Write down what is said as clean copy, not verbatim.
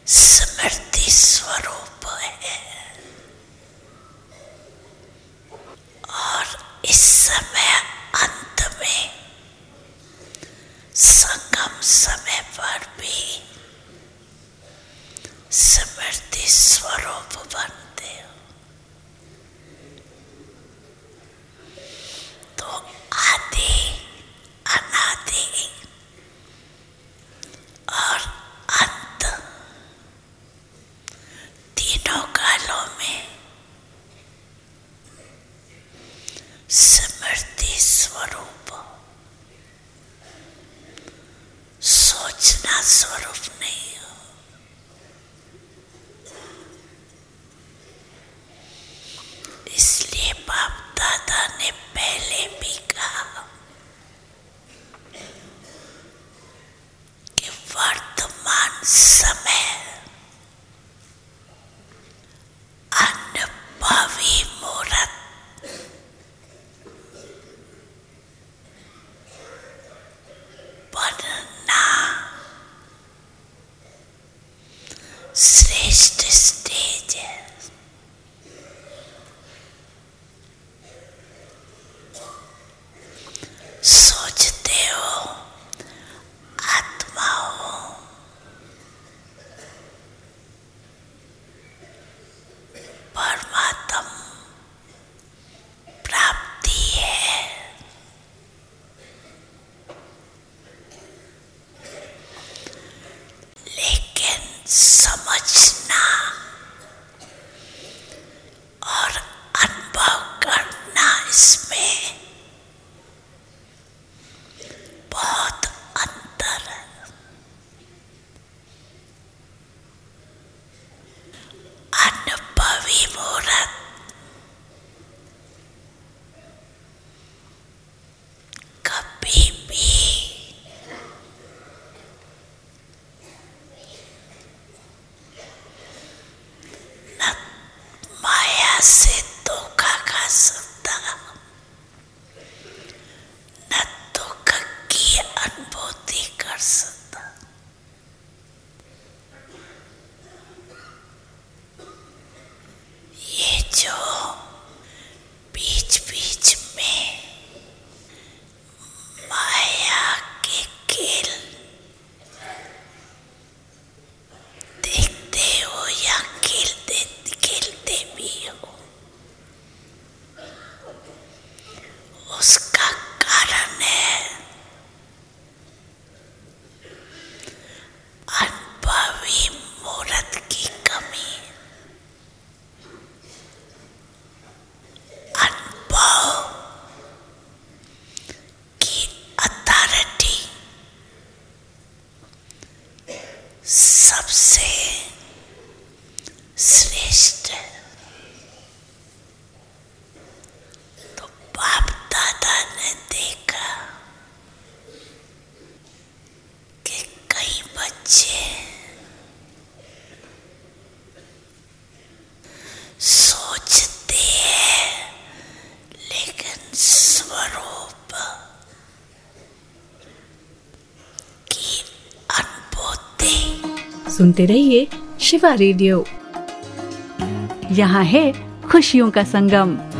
स्मृति स्वरूप है और इस समय अंत में संगम समय पर भी स्मृति स्वरूप बनते हो। तो आदि अनादि और अंत तीनों कालों में स्मृति स्वरूप, सोचना स्वरूप नहीं हो। इसलिए बाप दादा ने पहले भी कहा कि वर्तमान समय अनुभवी मूर्त बनना श्रेष्ठ स्टेज है। सोचते हो आत्मा हो, परमात्म प्राप्ति है, लेकिन समझना और अनुभव करना इसमें बहुत अंतर है। अनुभवी मूर्त कभी भी न माया से धोखा खा सकता, न दुख की अनुभूति कर सकता। ये जो बीच बीच में माया के खेल देखते हो या खेलते भी हो, उसका कारण है अनुभवी मूर्त की कमी। अनुभव की अथॉरिटी सबसे श्रेष्ठ है। तो बाप दादा ने देखा कि कई बच्चे सोचते हैं लेकिन स्वरूप की अनुभूति। सुनते रहिए शिवा रेडियो। यहाँ है खुशियों का संगम।